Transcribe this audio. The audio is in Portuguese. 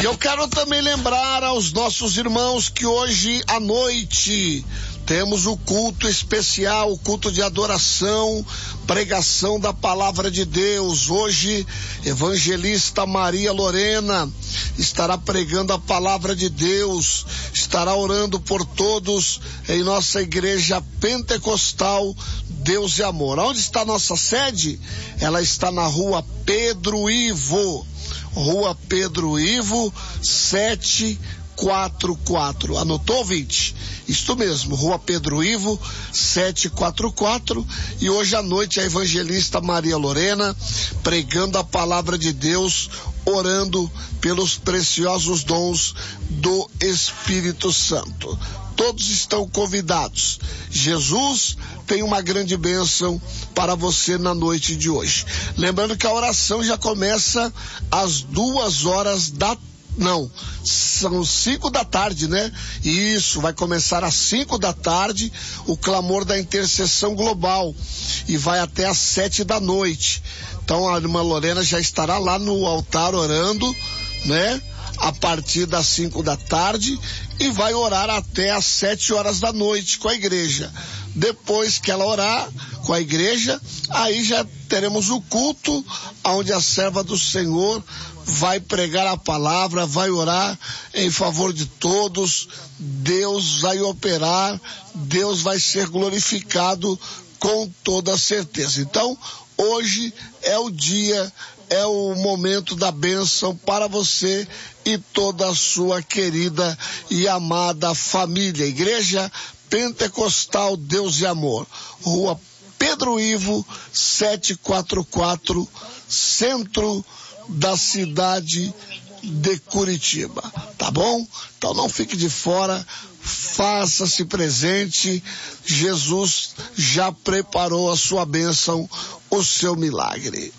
E eu quero também lembrar aos nossos irmãos que hoje à noite temos o culto especial, o culto de adoração, pregação da palavra de Deus. Hoje, evangelista Maria Lorena estará pregando a palavra de Deus, estará orando por todos em nossa igreja pentecostal Deus e Amor. Onde está a nossa sede? Ela está na rua Pedro Ivo, 744. Anotou, ouvinte? Isto mesmo, Rua Pedro Ivo, 744. E hoje à noite a evangelista Maria Lorena pregando a palavra de Deus, orando pelos preciosos dons do Espírito Santo. Todos estão convidados. Jesus tem uma grande bênção para você na noite de hoje. Lembrando que a oração já começa às 2h são 5 da tarde, né? Isso, vai começar às 5 da tarde o clamor da intercessão global e vai até às 7 da noite. Então a irmã Lorena já estará lá no altar orando, né? A partir das 5 da tarde e vai orar até às 7 horas da noite com a igreja. Depois que ela orar com a igreja, aí já teremos o culto onde a serva do Senhor vai pregar a palavra, vai orar em favor de todos. Deus vai operar, Deus vai ser glorificado com toda certeza. Então, hoje é o dia, é o momento da bênção para você e toda a sua querida e amada família. Igreja Pentecostal Deus e Amor, Rua Pedro Ivo, 744, centro da cidade de Curitiba, tá bom? Então não fique de fora, faça-se presente. Jesus já preparou a sua bênção, o seu milagre.